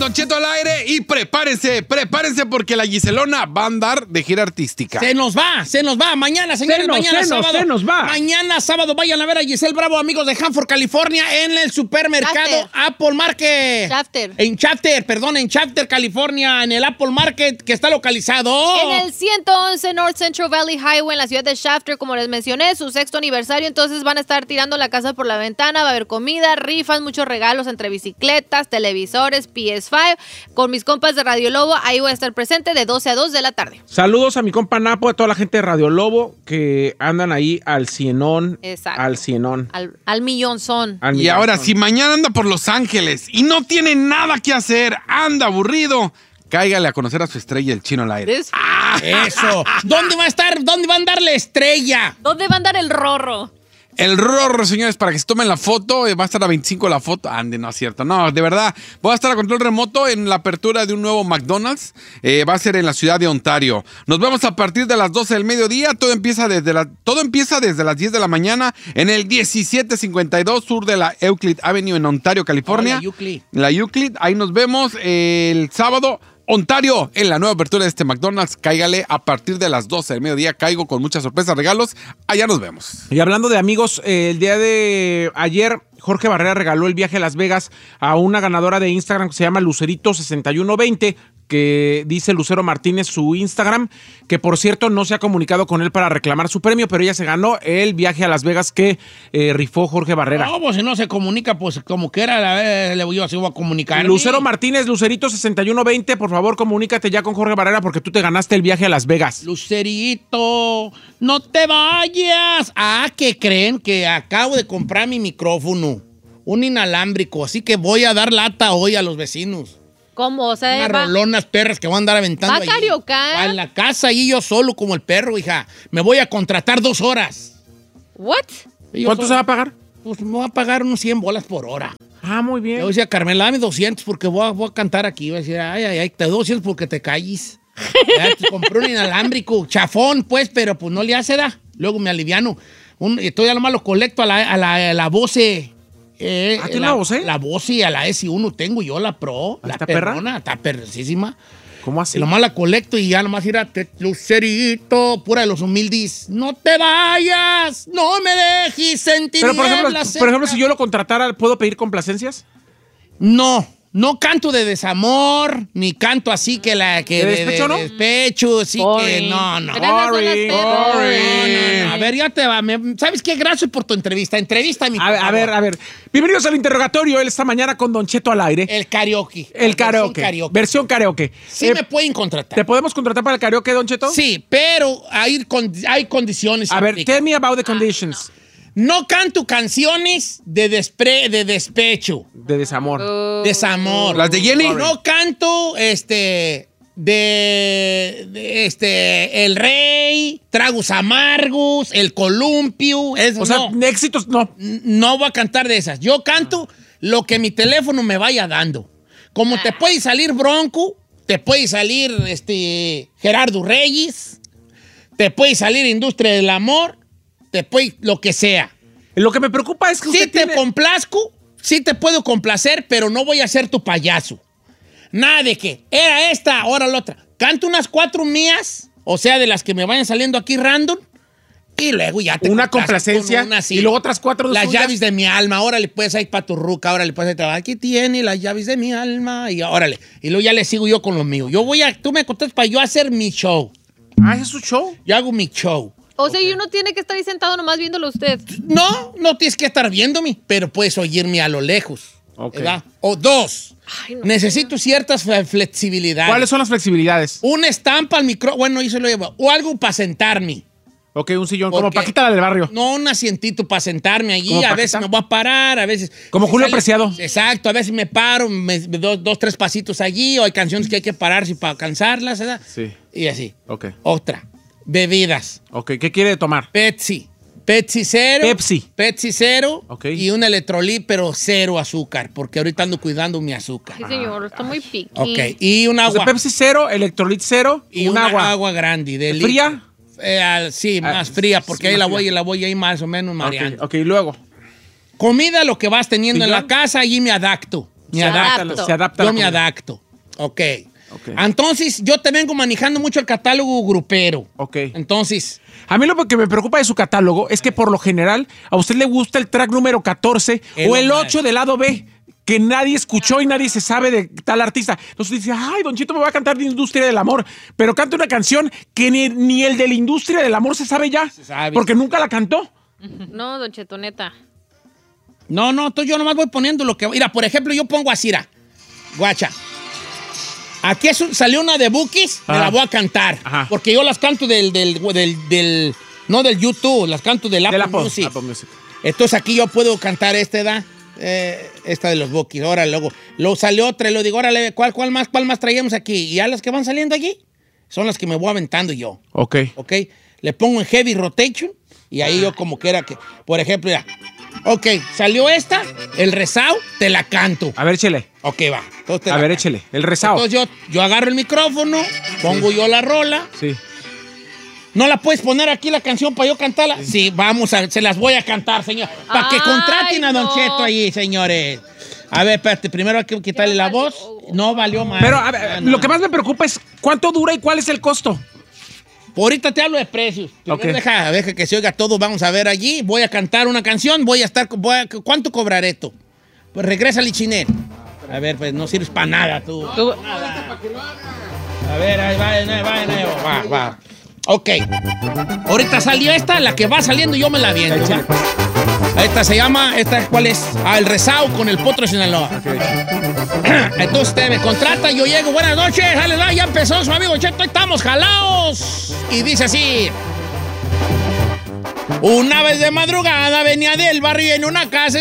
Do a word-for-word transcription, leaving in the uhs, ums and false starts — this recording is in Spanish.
Don Cheto al aire y prepárense, prepárense porque la Giselona va a andar de gira artística. Se nos va, se nos va. Mañana, señores, se nos, mañana se sábado. Nos, se nos va. Mañana sábado vayan a ver a Giselle Bravo, amigos de Hanford, California, en el supermercado Shafter. Apple Market. Shafter. En Shafter, perdón, en Shafter, California, en el Apple Market que está localizado en el ciento once North Central Valley Highway en la ciudad de Shafter, como les mencioné, su sexto aniversario, entonces van a estar tirando la casa por la ventana, va a haber comida, rifas, muchos regalos entre bicicletas, televisores, P S cinco, con mis compas de Radio Lobo, ahí voy a estar presente de doce a dos de la tarde. Saludos a mi compa Napo, a toda la gente de Radio Lobo que andan ahí al cienón. Exacto. Al cienón. Al, al millón son. Al Y millón ahora, son. si mañana anda por Los Ángeles y no tiene nada que hacer, anda aburrido, cáigale a conocer a su estrella, el Chino al aire. Es- Eso. ¿Dónde va a estar? ¿Dónde va a andar la estrella? ¿Dónde va a andar el rorro? El Rorro, señores, para que se tomen la foto, eh, va a estar a veinticinco la foto. Ande, no es cierto. No, de verdad, voy a estar a control remoto en la apertura de un nuevo McDonald's. Eh, va a ser en la ciudad de Ontario. Nos vemos a partir de las doce del mediodía. Todo empieza desde, la, todo empieza desde las diez de la mañana en el diecisiete cincuenta y dos sur de la Euclid Avenue en Ontario, California. Oh, la Euclid. La Euclid. Ahí nos vemos eh, el sábado. Ontario, en la nueva apertura de este McDonald's, cáigale a partir de las doce del mediodía. Caigo con muchas sorpresas, regalos. Allá nos vemos. Y hablando de amigos, eh, el día de ayer Jorge Barrera regaló el viaje a Las Vegas a una ganadora de Instagram que se llama Lucerito sesenta y uno veinte, que dice Lucero Martínez su Instagram, que por cierto no se ha comunicado con él para reclamar su premio, pero ella se ganó el viaje a Las Vegas que eh, rifó Jorge Barrera. No, pues si no se comunica, pues como quiera, la, le voy yo así voy a comunicar. Lucero Martínez, Lucerito sesenta y uno veinte, por favor comunícate ya con Jorge Barrera porque tú te ganaste el viaje a Las Vegas. Lucerito, no te vayas. Ah, ¿qué creen? Que acabo de comprar mi micrófono, un inalámbrico, así que voy a dar lata hoy a los vecinos. ¿Cómo? O sea, Unas va- rolonas perras que van a andar aventando. ¿Va a allí. cariocar? Va en la casa y yo solo como el perro, hija. Me voy a contratar dos horas. ¿What? Y yo ¿Cuánto solo- se va a pagar? Pues me voy a pagar unos cien bolas por hora. Ah, muy Yo bien. decía, Carmela, dame doscientos porque voy a, voy a cantar aquí. Voy a decir, ay, ay, ay, te doy doscientos porque te calles. Ya, te compré un inalámbrico, chafón, pues, pero pues no le hace da. Luego me aliviano. Un, y todavía nomás lo colecto a la, a la, a la Bose. Eh, ¿Ah, tiene la, la Bose? La Bose, a la S uno tengo yo, la Pro. La ¿Está perra? perrona, está perrosísima. ¿Cómo Y así? nomás la colecto y ya nomás ir a te- Lucerito, pura de los humildes. No te vayas, no me dejes sentir. Pero por ejemplo, nieblas por ejemplo, cerca. si yo lo contratara, ¿puedo pedir complacencias? No, no canto de desamor, ni canto así que la que ¿De despecho, no? despecho, sí que Boring. no, no. Pero esas son las Boring, perras. boring. No, no, no. A ver, ya te va. me- ¿Sabes qué? Gracias por tu entrevista. Entrevista, mi A ver, a ver, a ver. Bienvenidos al interrogatorio. Él esta mañana con Don Cheto al aire. El karaoke. El La karaoke. versión Versión karaoke. Sí Eh, me pueden contratar. ¿Te podemos contratar para el karaoke, Don Cheto? Sí, pero hay, con- hay condiciones. A ver, aplican. tell me about the conditions. No canto canciones de, despre, de despecho, De desamor. desamor. Las de Jenny. No canto, este, de, de, este, El Rey, Tragos Amargos, El Columpio. Eso O sea, no. éxitos, no. No voy a cantar de esas. Yo canto lo que mi teléfono me vaya dando. Como te puede salir Bronco, te puede salir este, Gerardo Reyes, te puede salir Industria del Amor, te puede lo que sea. Lo que me preocupa es que Sí usted te tiene... complazco, sí te puedo complacer, pero no voy a ser tu payaso. Nada de que era esta, ahora la otra. Canto unas cuatro mías, o sea, de las que me vayan saliendo aquí random, y luego ya te Una complazco complacencia con una, sí. y luego otras cuatro de Las suyas. llaves de mi alma, órale, puedes ir para tu ruca, órale, puedes ir, aquí tiene las llaves de mi alma, y órale. Y luego ya le sigo yo con lo mío. Yo voy a, tú me contestas para yo hacer mi show. Ah, ¿ese es su show? Yo hago mi show. O sea, y uno tiene que estar ahí sentado nomás viéndolo usted. No, no tienes que estar viéndome, pero puedes oírme a lo lejos. Ok. ¿Verdad? O dos, Ay, no. necesito ciertas fle- flexibilidades. ¿Cuáles son las flexibilidades? Una estampa al micro, bueno, yo se lo llevo. O algo para sentarme. Ok, un sillón, Porque- como Paquita la del barrio. No, un asientito para sentarme allí. ¿Como A Paquita? veces me voy a parar, a veces... Como si Julio sale- Preciado. Exacto, a veces me paro, me, me doy dos, tres pasitos allí, o hay canciones que hay que pararse para alcanzarlas, ¿verdad? Sí. Y así. Ok. Otra, bebidas. Ok, ¿qué quiere tomar? Pepsi. Pepsi cero. Pepsi. Pepsi cero. Ok. Y un electrolit, pero cero azúcar, porque ahorita ando cuidando mi azúcar. Sí, señor, está muy piqui. Ok. Y un O agua. sea, Pepsi cero, Electrolit cero y y un una agua. agua grande. De ¿Fría? litro. Eh, al- sí, Ah, más fría, porque sí, ahí más la fría. voy, la voy ahí más o menos Ok, mareando. ok, y luego. Comida, lo que vas teniendo en ¿Sillón? la casa, allí me adapto. Me Se adapto. adapto. Se adapta a Yo la me comida. adapto. Ok. Ok. Entonces, yo te vengo manejando mucho el catálogo grupero. Ok. Entonces, A mí lo que me preocupa de su catálogo es que por lo general a usted le gusta el track número catorce El o el hombre. ocho del lado B, que nadie escuchó y nadie se sabe de tal artista. Entonces dice, ay, Don Chito me va a cantar de Industria del Amor, pero canta una canción que ni, ni el de la Industria del Amor se sabe ya, sabe. porque nunca la cantó. No, Don Cheto, neta. no, no, entonces yo nomás voy poniendo lo que... Mira, por ejemplo, yo pongo así, mira. Guacha. Aquí es un- salió una de Bookies, me Ajá. la voy a cantar. Ajá. Porque yo las canto del, del, del, del- no del YouTube, las canto del Apple, De la Apple, Music. Apple Music. Entonces aquí yo puedo cantar esta, ¿da? Eh, esta de los Bookies. Ahora luego, luego salió otra y luego digo, órale, ¿cuál, cuál más, cuál más traíamos aquí? Y ya las que van saliendo aquí son las que me voy aventando yo, Ok. ¿ok? Le pongo en heavy rotation y ahí yo como que era que, por ejemplo, ya, ok, salió esta, el rezao, te la canto. A ver, échele. Ok, va. Entonces te A la ver, canto. échele. El rezao. Entonces yo, yo agarro el micrófono, pongo yo la rola. Sí. ¿No la puedes poner aquí la canción para yo cantarla? Sí, vamos, a, se las voy a cantar, señor. Para que Ay, contraten a Don no. Cheto ahí, señores. A ver, espérate, primero hay que quitarle la voz. No valió más. Pero a ver, lo que más me preocupa es cuánto dura y cuál es el costo. Ahorita te hablo de precios. Primero Ok. deja, deja que se oiga todo. Vamos a ver allí. Voy a cantar una canción. Voy a estar. Voy a- ¿Cuánto cobraré esto? Pues regresa, Lichinel. A ver, pues no sirves para nada tú. Tú- A ver, ahí va, ahí va, ahí va, va, va. Ok. Ahorita salió esta, la que va saliendo yo me la viento. ¿va? Esta se llama, esta ¿cuál es? Ah, el rezao con el potro de Sinaloa. Entonces usted me contrata, yo llego, buenas noches, dale, dale, ya empezó su amigo Cheto, ahí estamos jalaos. Y dice así. Una vez de madrugada venía del barrio y en una casa